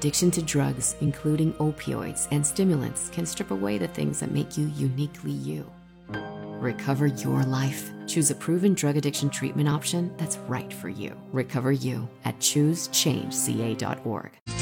Addiction to drugs, including opioids and stimulants, can strip away the things that make you uniquely you. Recover your life. Choose a proven drug addiction treatment option that's right for you. Recover you at ChooseChangeCA.org.